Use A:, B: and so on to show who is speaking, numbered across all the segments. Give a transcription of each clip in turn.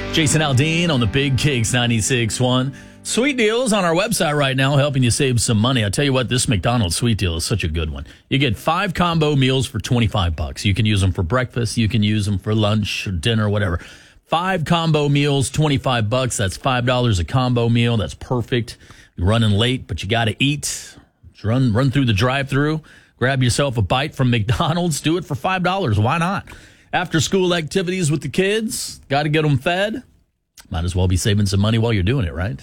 A: Jason Aldean on the Big Kicks 96.1. Sweet deals on our website right now, helping you save some money. I tell you what, this McDonald's sweet deal is such a good one. You get 5 combo meals for $25. You can use them for breakfast. You can use them for lunch or dinner, whatever. 5 combo meals, $25. That's $5 a combo meal. That's perfect. You're running late, but you got to eat. Just run through the drive-thru. Grab yourself a bite from McDonald's. Do it for $5. Why not? After school activities with the kids, got to get them fed. Might as well be saving some money while you're doing it, right?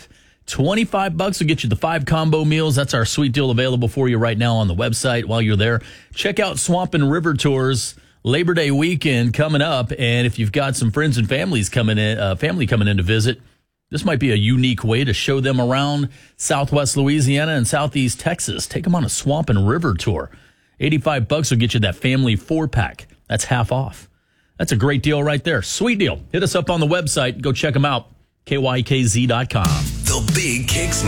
A: $25 will get you the 5 combo meals. That's our sweet deal available for you right now on the website. While you're there, check out Swamp and River Tours Labor Day weekend coming up. And if you've got some friends and families coming in to visit, this might be a unique way to show them around Southwest Louisiana and Southeast Texas. Take them on a Swamp and River tour. $85 will get you that family 4-pack. That's half off. That's a great deal right there. Sweet deal. Hit us up on the website. Go check them out. KYKZ.com.
B: The Big Kicks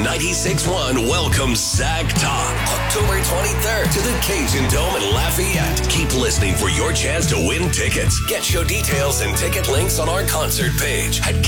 B: 96.1 welcomes Sack Talk, October 23rd to the Cajun Dome in Lafayette. Keep listening for your chance to win tickets. Get show details and ticket links on our concert page at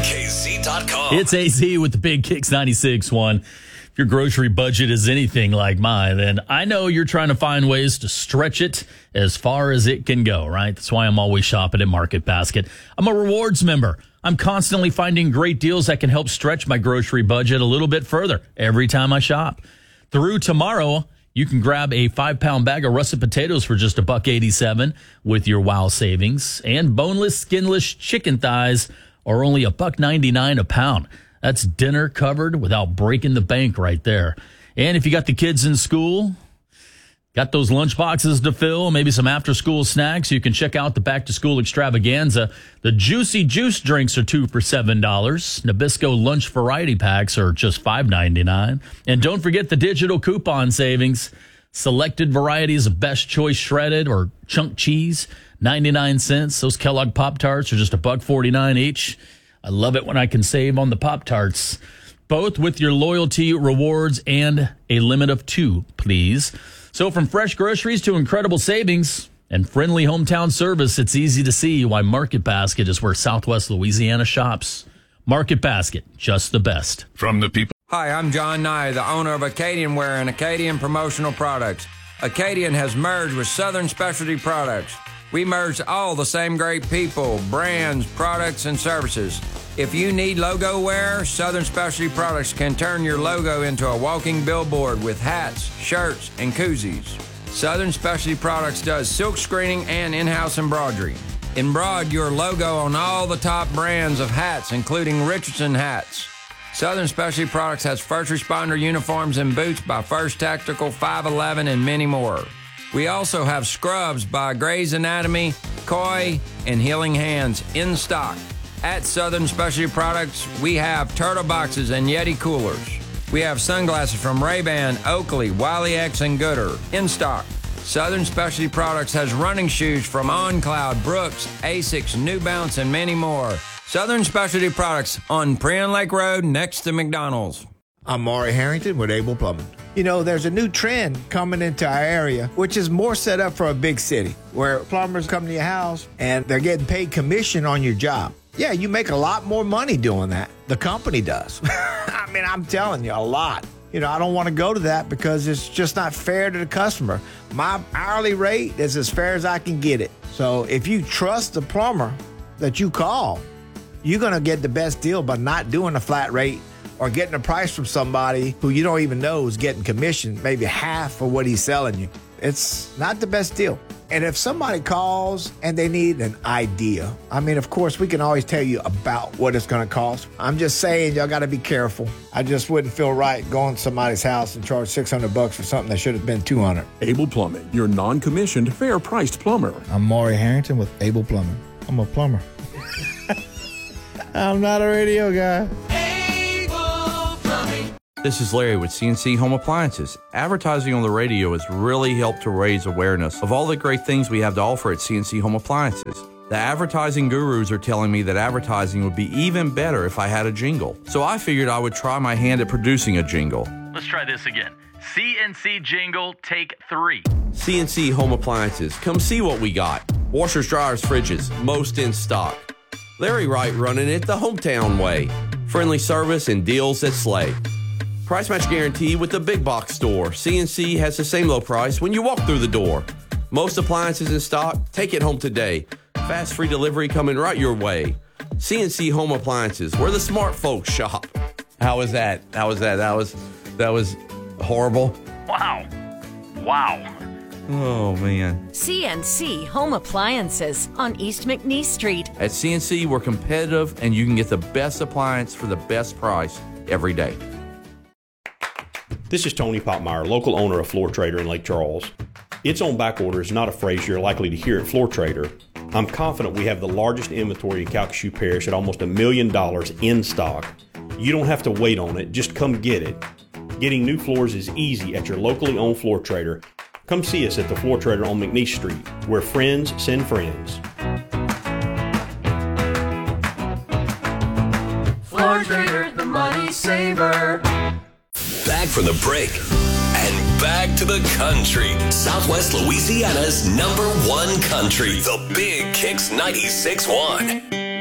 B: KYKZ.com.
A: It's AC with the Big Kicks 96.1. If your grocery budget is anything like mine, then I know you're trying to find ways to stretch it as far as it can go, right? That's why I'm always shopping at Market Basket. I'm a rewards member. I'm constantly finding great deals that can help stretch my grocery budget a little bit further every time I shop. Through tomorrow, you can grab a 5-pound bag of russet potatoes for just $1.87 with your WOW savings. And boneless, skinless chicken thighs are only $1.99 a pound. That's dinner covered without breaking the bank right there. And if you got the kids in school, got those lunch boxes to fill, maybe some after-school snacks, you can check out the back-to-school extravaganza. The Juicy Juice drinks are 2 for $7. Nabisco lunch variety packs are just $5.99. And don't forget the digital coupon savings. Selected varieties of Best Choice shredded or chunk cheese, 99 cents. Those Kellogg Pop-Tarts are just $1.49 each. I love it when I can save on the Pop-Tarts. Both with your loyalty rewards and a limit of 2, please. So from fresh groceries to incredible savings and friendly hometown service, it's easy to see why Market Basket is where Southwest Louisiana shops. Market Basket, just the best.
C: From the people.
D: Hi, I'm John Nye, the owner of Acadian Wear and Acadian Promotional Products. Acadian has merged with Southern Specialty Products. We merged all the same great people, brands, products, and services. If you need logo wear, Southern Specialty Products can turn your logo into a walking billboard with hats, shirts, and koozies. Southern Specialty Products does silk screening and in-house embroidery. Embroider your logo on all the top brands of hats, including Richardson hats. Southern Specialty Products has first responder uniforms and boots by First Tactical, 511, and many more. We also have scrubs by Grey's Anatomy, Koi, and Healing Hands in stock. At Southern Specialty Products, we have Turtle Boxes and Yeti Coolers. We have sunglasses from Ray-Ban, Oakley, Wiley X, and Gooder in stock. Southern Specialty Products has running shoes from OnCloud, Brooks, Asics, New Balance, and many more. Southern Specialty Products on Prairie Lake Road next to McDonald's.
E: I'm Maury Harrington with Able Plumbing. You know, there's a new trend coming into our area, which is more set up for a big city, where plumbers come to your house and they're getting paid commission on your job. Yeah, you make a lot more money doing that. The company does. I mean, I'm telling you, a lot. You know, I don't want to go to that because it's just not fair to the customer. My hourly rate is as fair as I can get it. So if you trust the plumber that you call, you're going to get the best deal by not doing a flat rate or getting a price from somebody who you don't even know is getting commission, maybe half of what he's selling you. It's not the best deal. And if somebody calls and they need an idea, I mean, of course, we can always tell you about what it's going to cost. I'm just saying, y'all got to be careful. I just wouldn't feel right going to somebody's house and charge $600 for something that should have been $200.
C: Able Plumbing, your non-commissioned, fair-priced plumber.
F: I'm Maury Harrington with Able Plumbing. I'm a plumber. I'm not a radio guy.
G: This is Larry with CNC Home Appliances. Advertising on the radio has really helped to raise awareness of all the great things we have to offer at CNC Home Appliances. The advertising gurus are telling me that advertising would be even better if I had a jingle. So I figured I would try my hand at producing a jingle.
A: Let's try this again. CNC jingle, take 3.
G: CNC Home Appliances. Come see what we got. Washers, dryers, fridges, most in stock. Larry Wright running it the hometown way. Friendly service and deals that slay. Price match guarantee with the big box store. CNC has the same low price when you walk through the door. Most appliances in stock, take it home today. Fast free delivery coming right your way. CNC Home Appliances, where the smart folks shop. How was that? That was horrible.
A: Wow.
G: Oh, man.
H: CNC Home Appliances on East McNeese Street.
G: At CNC, we're competitive, and you can get the best appliance for the best price every day.
I: This is Tony Popmeyer, local owner of Floor Trader in Lake Charles. It's on back order is not a phrase you're likely to hear at Floor Trader. I'm confident we have the largest inventory in Calcasieu Parish at almost $1 million in stock. You don't have to wait on it, just come get it. Getting new floors is easy at your locally owned Floor Trader. Come see us at the Floor Trader on McNeese Street, where friends send friends.
J: Floor Trader, the money saver.
B: Back from the break and back to the country. Southwest Louisiana's #1 country. The Big Kicks 96.1.